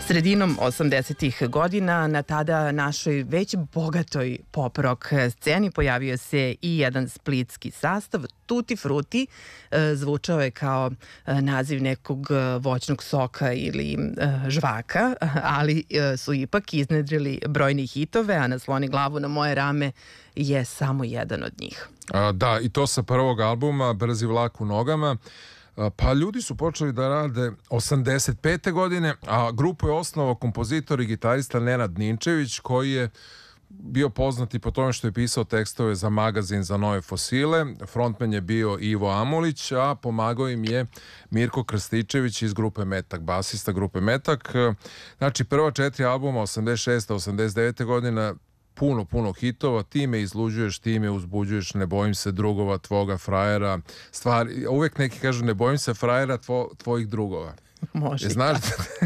Sredinom 80-ih godina na tada našoj već bogatoj pop rock sceni pojavio se i jedan splitski sastav, Tutti Frutti. Zvučao je kao naziv nekog voćnog soka ili žvaka, ali su ipak iznedrili brojni hitove, a Nasloni glavu na moje rame je samo jedan od njih. Da, i to sa prvog albuma Brzi vlak u nogama. Pa ljudi su počeli da rade 85. godine, a grupu je osnovao kompozitor i gitarista Nenad Ninčević, koji je bio poznat i po tome što je pisao tekstove za magazin za nove fosile. Frontman je bio Ivo Amulić, a pomagao im je Mirko Krstičević iz grupe Metak, basista grupe Metak. Znači, prva 4 albuma, 86. 89. godina, puno hitova, ti me izluđuješ, ti me uzbuđuješ, ne bojim se drugova, tvoga frajera, stvari, uvek neki kažu ne bojim se frajera tvojih drugova. Može. Znaš,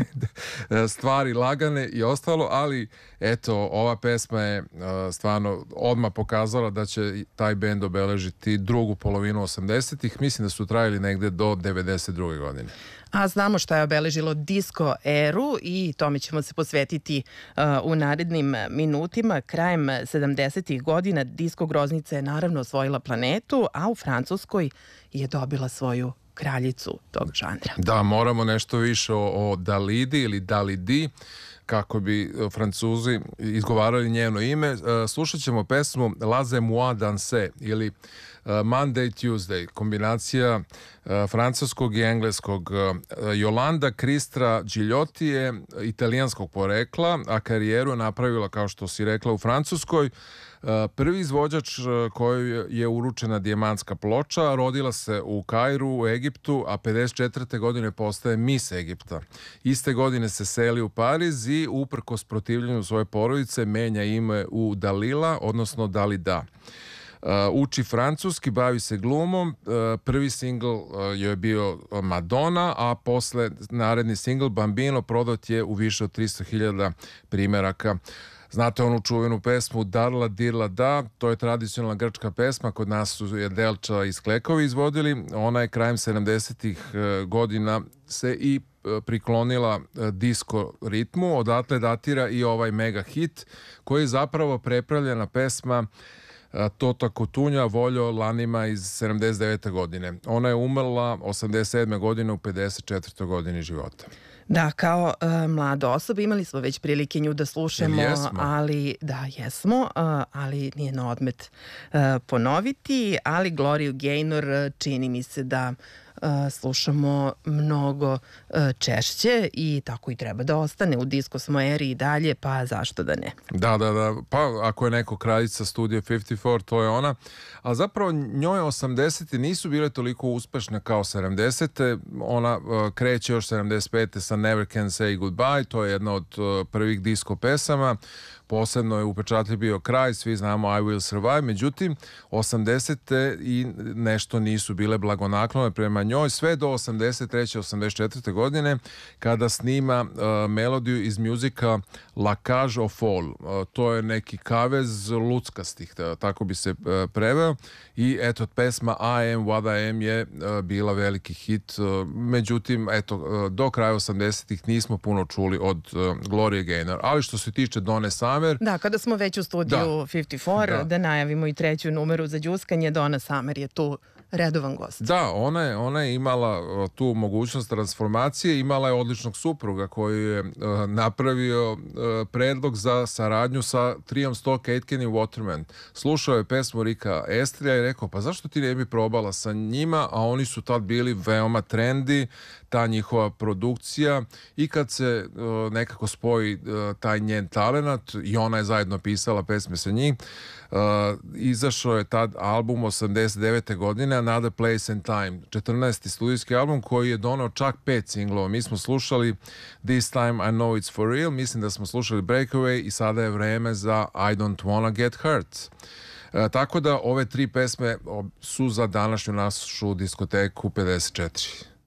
stvari lagane i ostalo, ali eto, ova pesma je stvarno odmah pokazala da će taj bend obeležiti drugu polovinu 80-ih, mislim da su trajali negde do 92. godine. A znamo šta je obeležilo disco eru i tome ćemo se posvetiti u narednim minutima. Krajem 70-ih godina disco groznica je naravno osvojila planetu, a u Francuskoj je dobila svoju kraljicu tog žanra. Da, moramo nešto više o Dalidi ili Dalidi, kako bi Francuzi izgovarali njeno ime. Slušat ćemo pesmu Laissez moi danser ili Monday Tuesday, kombinacija francuskog i engleskog. Jolanda Kristra Gigliotti je italijanskog porekla, a karijeru je napravila, kao što si rekla, u Francuskoj. Prvi izvođač kojoj je uručena dijamantska ploča, rodila se u Kairu, u Egiptu, a 54. godine postaje Miss Egipta. Iste godine se seli u Pariz i uprkos protivljenju svoje porodice menja ime u Dalila, odnosno Dalida. Uči francuski, bavi se glumom. Prvi singl je bio Madonna, a posle naredni singl Bambino prodat je u više od 300.000 primeraka. Znate onu čuvenu pesmu Darla Dirla Da, to je tradicionalna grčka pesma, kod nas su je Delča i Sklekovi izvodili. Ona je krajem 70-ih godina se i priklonila disco ritmu, odatle datira i ovaj mega hit koji je zapravo prepravljena pesma Tota Kutunja Voljo Lanima iz 79. godine. Ona je umrla 87. godine u 54. godini života. Da, kao mlada osoba imali smo već prilike nju da slušamo, ali nije na odmet ponoviti, ali Gloriju Gaynor čini mi se da slušamo mnogo češće i tako i treba da ostane. U disco smo eri i dalje, pa zašto da ne? Da. Pa ako je neko kraljica Studio 54, to je ona. A zapravo njoj 80. nisu bile toliko uspešne kao 70. Ona kreće još 75. sa Never Can Say Goodbye, to je jedna od prvih disco pesama. Posebno je upečatljiv bio kraj, svi znamo I Will Survive, međutim 80. i nešto nisu bile blagonaklone prema njoj, sve do 83. 84. godine kada snima melodiju iz muzika La Cage aux Folles. To je neki kavez luckastih, tako bi se preveo, i eto, pesma I Am What I Am je bila veliki hit, međutim eto, do kraja 80-ih nismo puno čuli od Glorije Gaynor, ali što se tiče Done Summer. Da, kada smo već u studiju 54, da najavimo i treću numeru za đuskanje, Donna Summer je tu redovan gost. Da, ona je imala tu mogućnost transformacije, imala je odličnog supruga koji je napravio predlog za saradnju sa triom Stock Aitken i Waterman. Slušao je pesmu Rika Estrija i rekao, pa zašto ti ne bi probala sa njima, a oni su tad bili veoma trendi, ta njihova produkcija, i kad se nekako spoji taj njen talenat i ona je zajedno pisala pesme sa njim, izašao je tad album 89. godine Another Place and Time, 14. studijski album koji je donao čak 5 singlova. Mi smo slušali This Time I Know It's For Real, mislim da smo slušali Breakaway i sada je vreme za I Don't Wanna Get Hurt. Tako da ove 3 pesme su za današnju našu diskoteku 54.